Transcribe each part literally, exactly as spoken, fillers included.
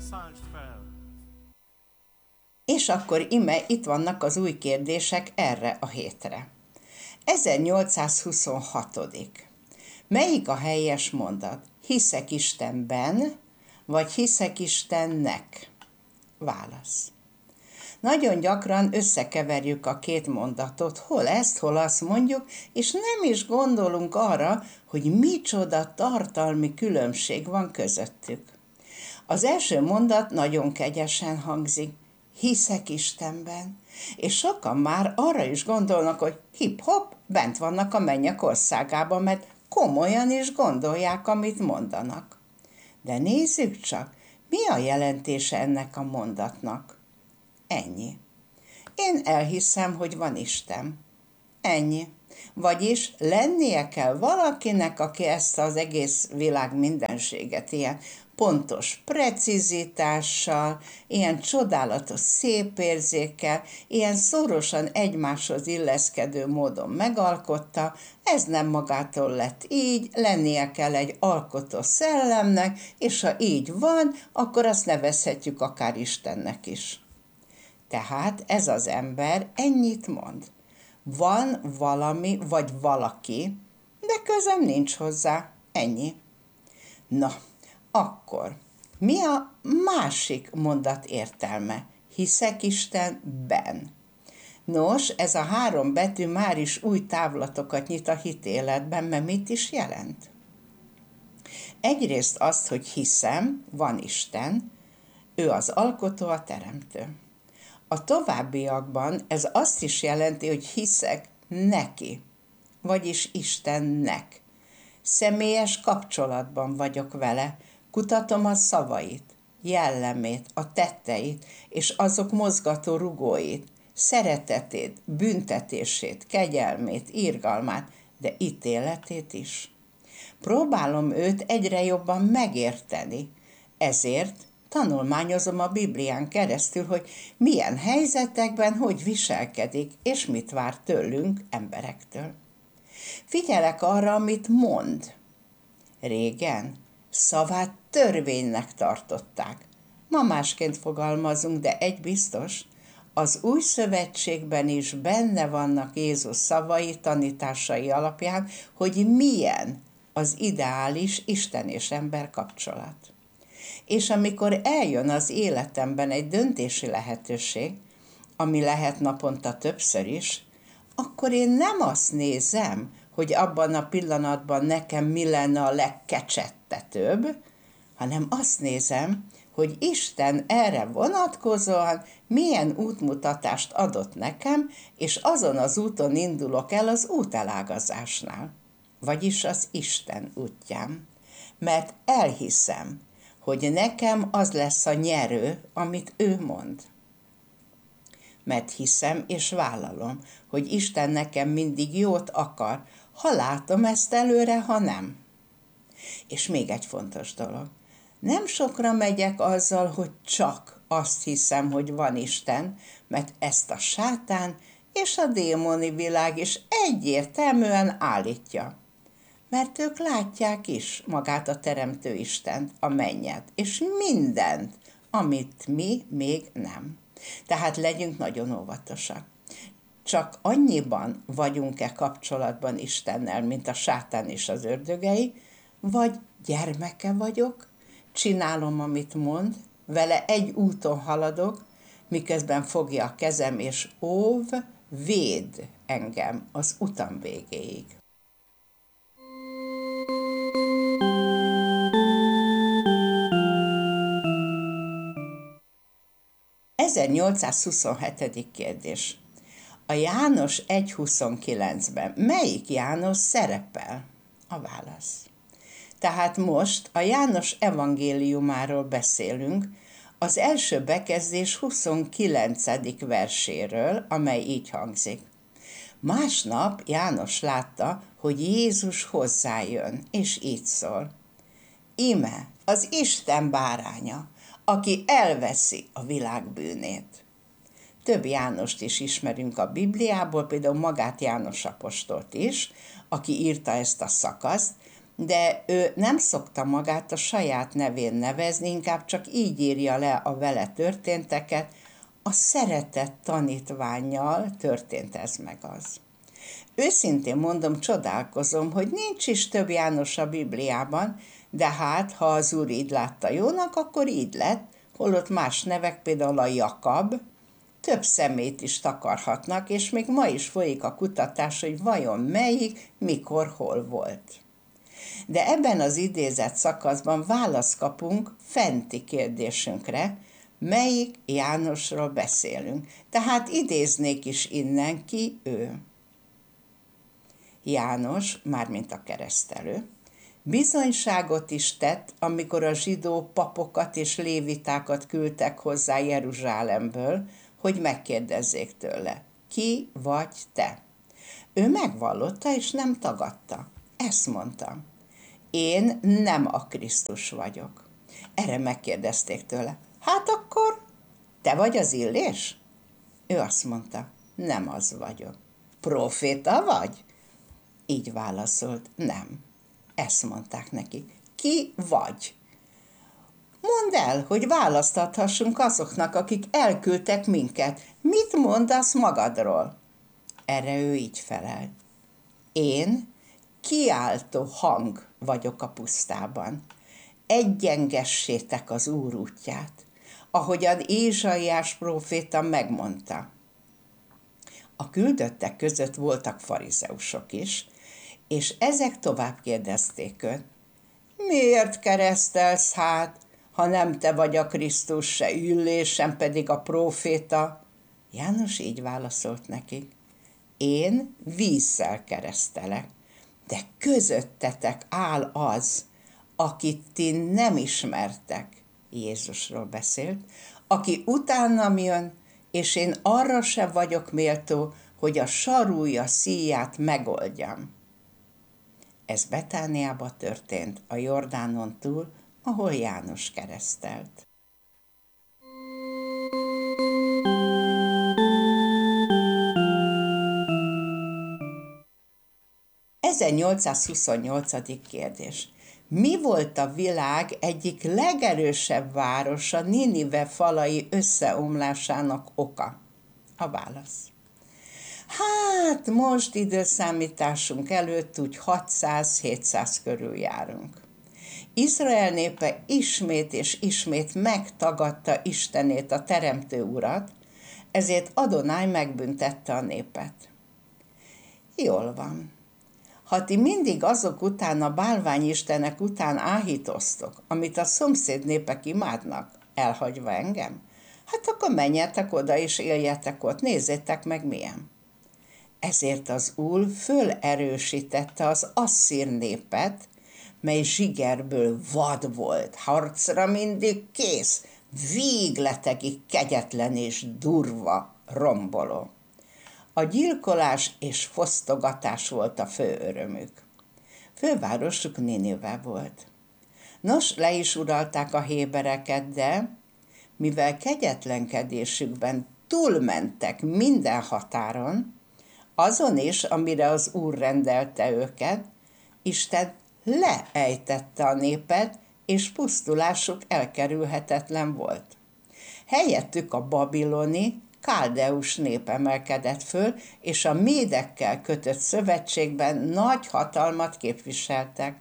És akkor ime itt vannak az új kérdések erre a hétre. ezernyolcszázhuszonhat. Melyik a helyes mondat? Hiszek Istenben, vagy hiszek Istennek? Válasz. Nagyon gyakran összekeverjük a két mondatot, hol ezt, hol azt mondjuk, és nem is gondolunk arra, hogy micsoda tartalmi különbség van közöttük. Az első mondat nagyon kegyesen hangzik, hiszek Istenben, és sokan már arra is gondolnak, hogy hip-hop, bent vannak a mennyek országában, mert komolyan is gondolják, amit mondanak. De nézzük csak, mi a jelentése ennek a mondatnak? Ennyi. Én elhiszem, hogy van Isten. Ennyi. Vagyis lennie kell valakinek, aki ezt az egész világ mindenséget ilyen pontos precizitással, ilyen csodálatos szép érzékkel, ilyen szorosan egymáshoz illeszkedő módon megalkotta, ez nem magától lett így, lennie kell egy alkotó szellemnek, és ha így van, akkor azt nevezhetjük akár Istennek is. Tehát ez az ember ennyit mond. Van valami vagy valaki, de közöm nincs hozzá. Ennyi. Na, akkor mi a másik mondat értelme? Hiszek Istenben. Nos, ez a három betű már is új távlatokat nyit a hitéletben, mert mit is jelent? Egyrészt azt, hogy hiszem, van Isten, ő az alkotó, a teremtő. A továbbiakban ez azt is jelenti, hogy hiszek neki, vagyis Istennek. Személyes kapcsolatban vagyok vele, kutatom a szavait, jellemét, a tetteit, és azok mozgató rugóit, szeretetét, büntetését, kegyelmét, irgalmát, de ítéletét is. Próbálom őt egyre jobban megérteni, ezért tanulmányozom a Biblián keresztül, hogy milyen helyzetekben hogy viselkedik, és mit vár tőlünk, emberektől. Figyelek arra, amit mond. Régen szavát törvénynek tartották. Ma másként fogalmazunk, de egy biztos, az új szövetségben is benne vannak Jézus szavai, tanításai alapján, hogy milyen az ideális Isten és ember kapcsolat. És amikor eljön az életemben egy döntési lehetőség, ami lehet naponta többször is, akkor én nem azt nézem, hogy abban a pillanatban nekem mi lenne a legkecsettetőbb, hanem azt nézem, hogy Isten erre vonatkozóan milyen útmutatást adott nekem, és azon az úton indulok el az útelágazásnál, vagyis az Isten útján. Mert elhiszem, hogy nekem az lesz a nyerő, amit ő mond. Mert hiszem és vállalom, hogy Isten nekem mindig jót akar, ha látom ezt előre, ha nem. És még egy fontos dolog. Nem sokra megyek azzal, hogy csak azt hiszem, hogy van Isten, mert ezt a sátán és a démoni világ is egyértelműen állítja. Mert ők látják is magát a Teremtő Istent, a mennyet, és mindent, amit mi még nem. Tehát legyünk nagyon óvatosak. Csak annyiban vagyunk-e kapcsolatban Istennel, mint a sátán és az ördögei, vagy gyermeke vagyok, csinálom, amit mond, vele egy úton haladok, miközben fogja a kezem és óv, véd engem az utam végéig. ezernyolcszázhuszonhetedik kérdés. A János egy huszonkilencben melyik János szerepel? A válasz. Tehát most a János evangéliumáról beszélünk, az első bekezdés huszonkilencedik verséről, amely így hangzik. Másnap János látta, hogy Jézus hozzájön, és így szól. Íme, az Isten báránya, aki elveszi a világ bűnét. Több Jánost is ismerünk a Bibliából, például magát János apostolt is, aki írta ezt a szakaszt, de ő nem szokta magát a saját nevén nevezni, inkább csak így írja le a vele történteket, a szeretett tanítvánnyal történt ez meg az. Őszintén mondom, csodálkozom, hogy nincs is több János a Bibliában, de hát, ha az Úr így látta jónak, akkor így lett, holott más nevek, például a Jakab, több szemét is takarhatnak, és még ma is folyik a kutatás, hogy vajon melyik, mikor, hol volt. De ebben az idézett szakaszban választ kapunk fenti kérdésünkre, melyik Jánosról beszélünk. Tehát idéznék is innen, ki ő. János, mármint a keresztelő, bizonyságot is tett, amikor a zsidó papokat és lévitákat küldtek hozzá Jeruzsálemből, hogy megkérdezzék tőle, ki vagy te? Ő megvallotta és nem tagadta. Ezt mondta. Én nem a Krisztus vagyok. Erre megkérdezték tőle. Hát akkor te vagy az Illés? Ő azt mondta, nem az vagyok. Proféta vagy? Így válaszolt, nem. Ezt mondták neki. Ki vagy? Mondd el, hogy választathassunk azoknak, akik elküldtek minket. Mit mondasz magadról? Erre ő így felelt. Én kiáltó hang vagyok a pusztában. Egyengessétek az Úr útját, ahogyan Ézsaiás próféta megmondta. A küldöttek között voltak farizeusok is, és ezek tovább kérdezték őt. Miért keresztelsz hát, ha nem te vagy a Krisztus, se Illés, sem pedig a próféta? János így válaszolt nekik. Én vízzel keresztelek, de közöttetek áll az, akit ti nem ismertek, Jézusról beszélt, aki utánam jön, és én arra se vagyok méltó, hogy a sarúja szíját megoldjam. Ez Betániában történt, a Jordánon túl, ahol János keresztelt. ezernyolcszázhuszonnyolcadik kérdés. Mi volt a világ egyik legerősebb városa Ninive falai összeomlásának oka? A válasz. Hát most időszámításunk előtt úgy hatszáz-hétszáz körül járunk. Izrael népe ismét és ismét megtagadta Istenét, a Teremtő Urat, ezért Adonáj megbüntette a népet. Jól van. Ha ti mindig azok után, a bálványistenek után áhítoztok, amit a szomszéd népek imádnak, elhagyva engem, hát akkor menjetek oda és éljetek ott, nézzétek meg milyen. Ezért az Úr fölerősítette az asszír népet, mely zsigerből vad volt, harcra mindig kész, végletekig kegyetlen és durva, romboló. A gyilkolás és fosztogatás volt a fő örömük. Fővárosuk Ninive volt. Nos, le is uralták a hébereket, de mivel kegyetlenkedésükben túlmentek minden határon, azon is, amire az Úr rendelte őket, Isten leejtette a népet, és pusztulásuk elkerülhetetlen volt. Helyettük a babiloni, káldeus nép emelkedett föl, és a médekkel kötött szövetségben nagy hatalmat képviseltek.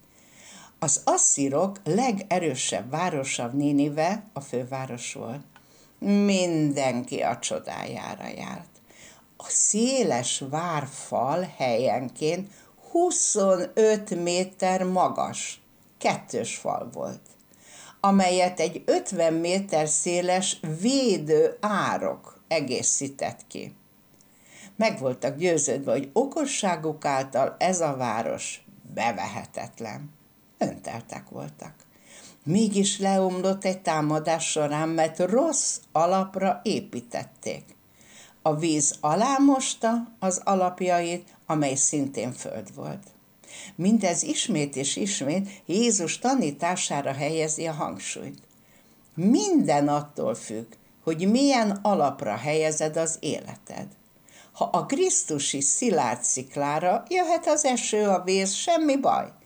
Az asszírok legerősebb városa Ninive a főváros volt. Mindenki a csodájára járt. A széles várfal helyenként huszonöt méter magas, kettős fal volt, amelyet egy ötven méter széles védő árok egészített ki. Meg voltak győződve, hogy okosságuk által ez a város bevehetetlen. Önteltek voltak. Mégis leomlott egy támadás során, mert rossz alapra építették. A víz alámosta az alapjait, amely szintén föld volt. Mindez ismét és ismét Jézus tanítására helyezi a hangsúlyt. Minden attól függ, hogy milyen alapra helyezed az életed. Ha a krisztusi szilárd sziklára jöhet az eső, a víz, semmi baj.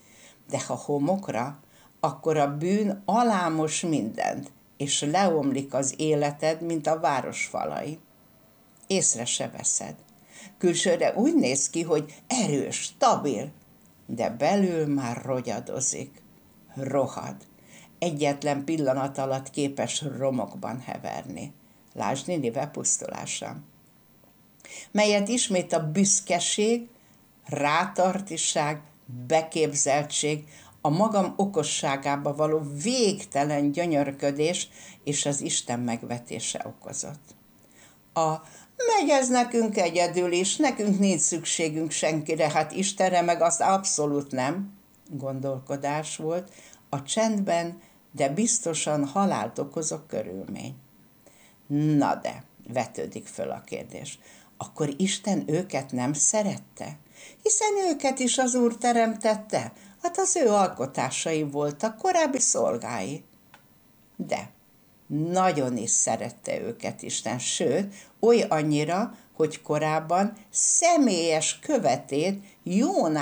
de ha homokra, akkor a bűn alámos mindent, és leomlik az életed, mint a város falai. Észre se veszed. Külsőre úgy néz ki, hogy erős, stabil, de belül már rogyadozik. Rohad. Egyetlen pillanat alatt képes romokban heverni. Lásd Ninive pusztulása, melyet ismét a büszkeség, rátartiság, beképzeltség, a magam okosságába való végtelen gyönyörködés és az Isten megvetése okozott. A megy ez nekünk egyedül is, nekünk nincs szükségünk senkire, hát Istenre meg azt abszolút nem, gondolkodás volt, a csendben, de biztosan halált okozó körülmény. Na de, vetődik föl a kérdés, akkor Isten őket nem szerette? Hiszen őket is az Úr teremtette, hát az ő alkotásai voltak, korábbi szolgái. De nagyon is szerette őket Isten, sőt, oly annyira, hogy korábban személyes követét, Jónás